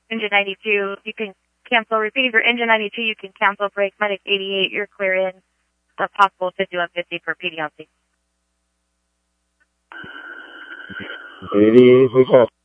Engine 92, you can cancel. Repeating for engine 92, you can cancel brake. Medic 88, you're clear in. The possible 5150 for PDLC. 88, we got